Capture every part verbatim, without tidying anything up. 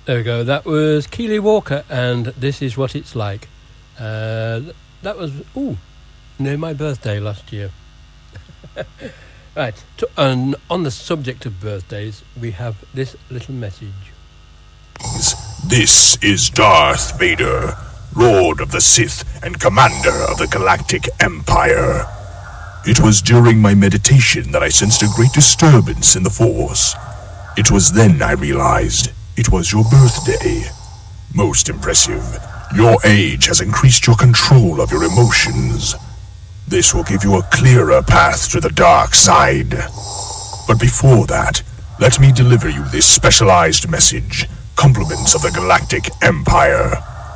There we go. That was Keely Walker, and This Is What It's Like. Uh, that was, ooh, near my birthday last year. Right, to, and on the subject of birthdays, we have this little message. This is Darth Vader, Lord of the Sith and Commander of the Galactic Empire. It was during my meditation that I sensed a great disturbance in the Force. It was then I realized it was your birthday. Most impressive. Your age has increased your control of your emotions. This will give you a clearer path to the dark side. But before that, let me deliver you this specialized message. Compliments of the Galactic Empire.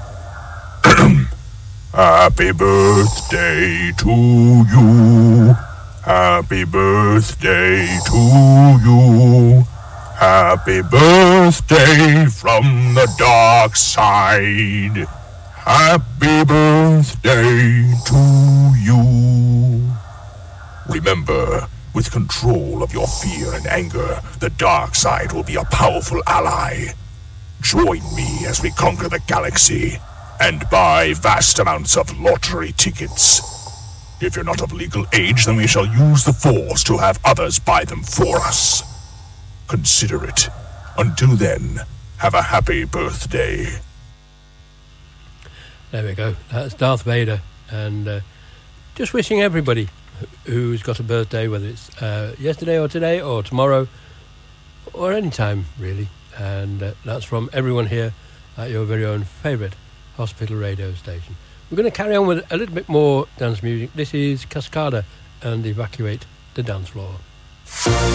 Happy birthday to you. Happy birthday to you. Happy birthday from the dark side. Happy birthday to you. Remember, with control of your fear and anger, the dark side will be a powerful ally. Join me as we conquer the galaxy and buy vast amounts of lottery tickets. If you're not of legal age, then we shall use the Force to have others buy them for us. Consider it. Until then, have a happy birthday. There we go. That's Darth Vader. And uh, just wishing everybody who's got a birthday, whether it's uh, yesterday or today or tomorrow or any time, really. And uh, that's from everyone here at your very own favourite hospital radio station. We're going to carry on with a little bit more dance music. This is Cascada and Evacuate the Dance Floor.